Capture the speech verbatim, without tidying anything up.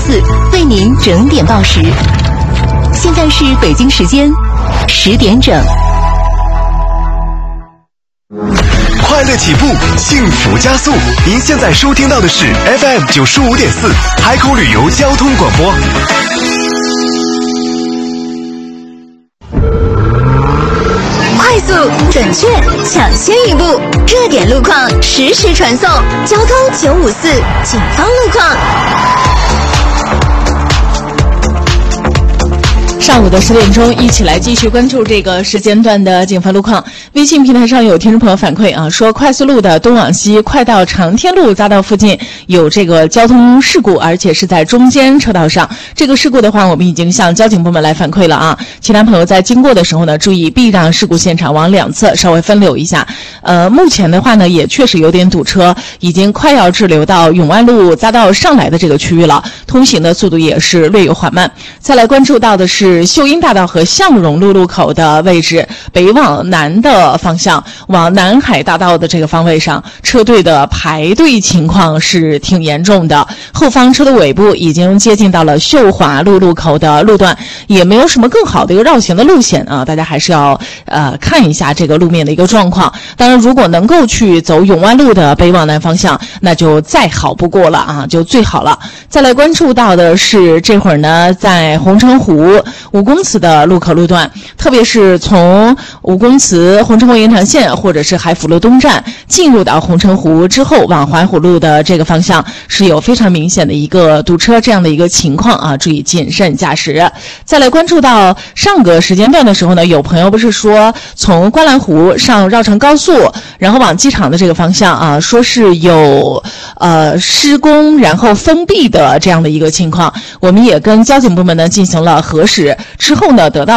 四为您整点报时。现在是北京时间十点整。 快乐起步，幸福加速。您现在收听到的是 F M 九十五点四海口旅游交通广播。 快速、准确、抢先一步，热点路况实时传送。交通九五四，警方路况。 上午的十点钟，一起来继续关注这个时间段的警方路况。微信平台上有听众朋友反馈啊，说快速路的东往西快到长天路匝道附近有这个交通事故，而且是在中间车道上。这个事故的话，我们已经向交警部门来反馈了啊。其他朋友在经过的时候呢，注意避让事故现场往两侧稍微分流一下。呃，目前的话呢，也确实有点堵车，已经快要滞留到永安路匝道上来的这个区域了，通行的速度也是略有缓慢。再来关注到的是秀英大道和向荣路路口的位置，北往南的方向，往南海大道的这个方位上，车队的排队情况是挺严重的。后方车的尾部已经接近到了秀华路路口的路段，也没有什么更好的一个绕行的路线啊，大家还是要呃看一下这个路面的一个状况。当然，如果能够去走永安路的北往南方向，那就再好不过了啊，就最好了。再来关注到的是这会儿呢，在红城湖五公祠的路口路段，特别是从五公祠红城湖延长线或者是海辅路东站进入到红城湖之后，往怀湖路的这个方向是有非常明显的一个堵车这样的一个情况啊，注意谨慎驾驶。再来关注到上个时间段的时候呢，有朋友不是说从观澜湖上绕城高速，然后往机场的这个方向啊，说是有呃施工然后封闭的这样的一个情况，我们也跟交警部门呢进行了核实之后呢，得到